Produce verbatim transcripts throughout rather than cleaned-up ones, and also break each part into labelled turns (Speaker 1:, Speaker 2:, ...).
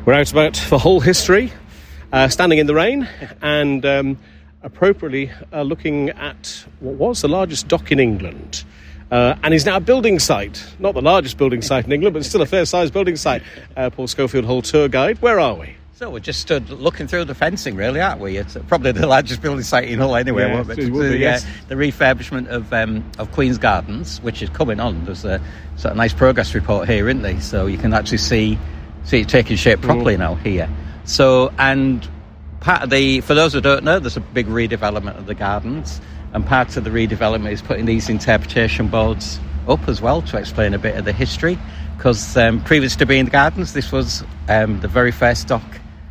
Speaker 1: We're out about for Hull history, uh, standing in the rain and um, appropriately uh, looking at what was the largest dock in England. Uh, and is now a building site. Not the largest building site in England, but still a fair-sized building site. Uh, Paul Schofield, Hull tour guide. Where are we?
Speaker 2: So we're just stood looking through the fencing, really, aren't we? It's probably the largest building site in Hull anyway.
Speaker 1: Yeah,
Speaker 2: won't it?
Speaker 1: it would be,
Speaker 2: the,
Speaker 1: yes.
Speaker 2: uh, the refurbishment of um, of Queen's Gardens, which is coming on. There's a sort of nice progress report here, isn't there? So you can actually see see it taking shape properly mm. now here. So, and part of the, for those who don't know, there's a big redevelopment of the gardens, and part of the redevelopment is putting these interpretation boards up as well to explain a bit of the history. Because um, previous to being the gardens, this was um, the very first dock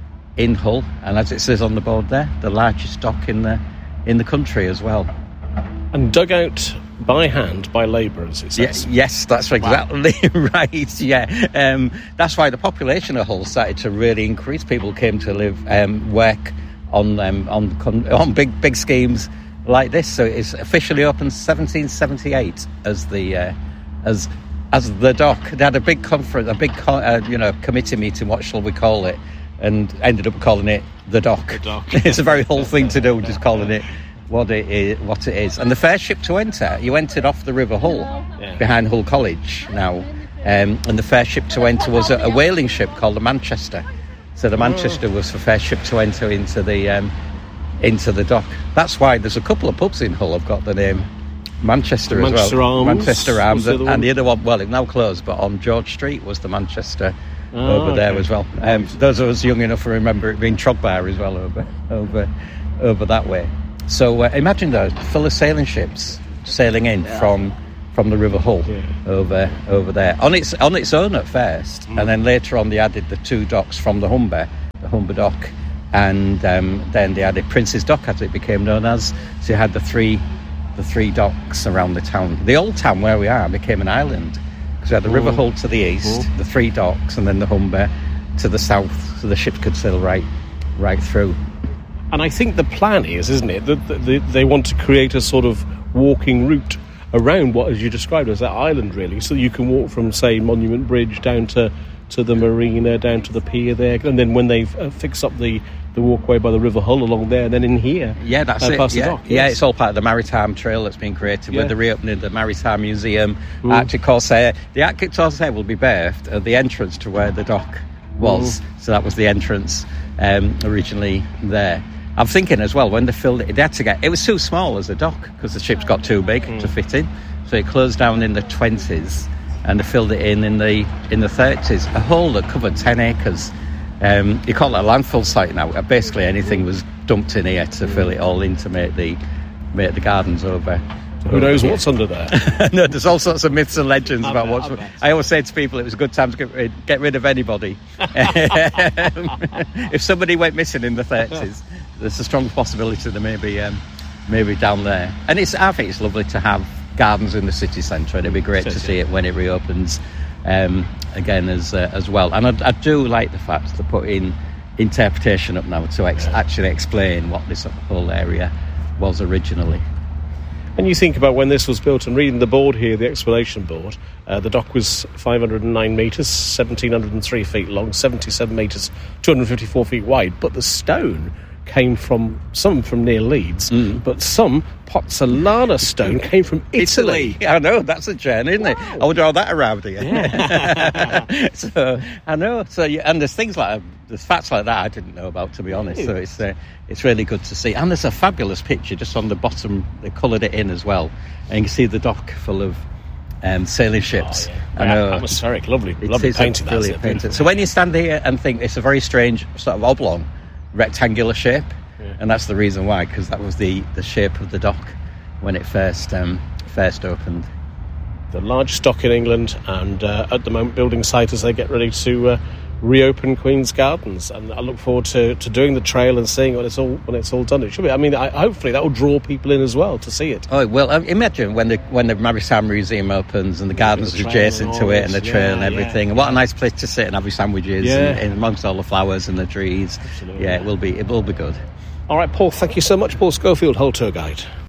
Speaker 2: in Hull, and as it says on the board there, the largest dock in the in the country as well.
Speaker 1: And dug out by hand by labourers, it says.
Speaker 2: Yeah, yes, that's exactly wow. right. Yeah, um, that's why the population of Hull started to really increase. People came to live, um, work on um, on on big big schemes like this. So it's officially opened seventeen seventy-eight as the uh, as as the dock. They had a big conference, a big co- uh, you know committee meeting. What shall we call it? And ended up calling it the dock.
Speaker 1: The dock.
Speaker 2: It's a very Hull thing to do, just calling it what it is. What it is. And the first ship to enter, you entered off the River Hull, yeah. behind Hull College now. Um, and the first ship to enter was a, a whaling ship called the Manchester. So the Manchester was the first ship to enter into the um, into the dock. That's why there's a couple of pubs in Hull have got the name Manchester,
Speaker 1: Manchester
Speaker 2: as well.
Speaker 1: Arms.
Speaker 2: Manchester Arms.
Speaker 1: The
Speaker 2: and the other one, well, it's now closed, but on George Street was the Manchester.
Speaker 1: Oh,
Speaker 2: over there
Speaker 1: okay.
Speaker 2: as well. Um, those of us young enough to remember it being Trog Bar as well over over over that way. So uh, imagine those full of sailing ships sailing in yeah. from from the River Hull yeah. over over there on its on its own at first, mm. and then later on they added the two docks from the Humber, the Humber Dock, and um, then they added Prince's Dock as it became known as. So you had the three the three docks around the town. The old town where we are became an island. Because we had the River Hull to the east, Ooh. the three docks, and then the Humber to the south, so the ships could sail right, right through.
Speaker 1: And I think the plan is, isn't it, that the, they want to create a sort of walking route around what, as you described, as that island, really, so you can walk from, say, Monument Bridge down to, to the marina, down to the pier there, and then when they uh, fix up the, the walkway by the River Hull along there, and then in here,
Speaker 2: yeah, that's
Speaker 1: uh,
Speaker 2: it.
Speaker 1: past
Speaker 2: Yeah.
Speaker 1: the dock. Yes.
Speaker 2: Yeah, it's all part of the Maritime Trail that's been created yeah. with the reopening of the Maritime Museum.
Speaker 1: Ooh.
Speaker 2: Arctic Corsair, the Arctic Corsair will be berthed at the entrance to where the dock was. Ooh. So that was the entrance um, originally there. I'm thinking as well, when they filled it, they had to get, it was too small as a dock because the ships got too big mm. to fit in. So it closed down in the twenties and they filled it in in the in the thirties. A hole that covered ten acres. Um, you call it a landfill site now. Basically anything was dumped in here to fill it all in to make the make the gardens over.
Speaker 1: So who knows what's under there?
Speaker 2: No, there's all sorts of myths and legends
Speaker 1: I
Speaker 2: about
Speaker 1: bet,
Speaker 2: what's.
Speaker 1: I,
Speaker 2: I always say to people it was a good time to get rid, get rid of anybody. If somebody went missing in the thirties, there's a strong possibility that maybe um, maybe down there. And it's I think it's lovely to have gardens in the city centre, and it'd be great to see it when it reopens um, again as uh, as well. And I, I do like the fact to put in interpretation up now to ex- actually explain what this whole area was originally.
Speaker 1: And you think about when this was built, and reading the board here, the explanation board, uh, the dock was five hundred nine metres, one thousand seven hundred three feet long, seventy-seven metres, two hundred fifty-four feet wide, but the stone came from, some from near Leeds, mm. but some Pozzolana stone came from Italy.
Speaker 2: Italy. I know, that's a journey, isn't it?
Speaker 1: Wow.
Speaker 2: I would draw that around here.
Speaker 1: Yeah.
Speaker 2: So, I know. So, yeah, and there's things like, there's facts like that I didn't know about, to be honest. So it's uh, it's really good to see. And there's a fabulous picture just on the bottom. They coloured it in as well. And you can see the dock full of um, sailing ships.
Speaker 1: Oh, yeah.
Speaker 2: I know.
Speaker 1: Atmospheric, lovely, lovely painting.
Speaker 2: Brilliant painting. So when you stand here and think it's a very strange sort of oblong, rectangular shape, yeah. and that's the reason why, because that was the, the shape of the dock when it first um, first opened.
Speaker 1: The largest dock in England, and uh, at the moment building site as they get ready to uh, reopen Queen's Gardens, and I look forward to, to doing the trail and seeing when it's all when it's all done. It should be. I mean, I, hopefully that will draw people in as well to see it.
Speaker 2: Oh well, imagine when the when the Maritime Museum opens and the gardens are adjacent to it and the trail yeah, and everything. Yeah. And what a nice place to sit and have your sandwiches
Speaker 1: yeah.
Speaker 2: and, and amongst all the flowers and the trees.
Speaker 1: Absolutely.
Speaker 2: Yeah, it will be it will be good.
Speaker 1: All right, Paul. Thank you so much, Paul Schofield, Hull tour guide.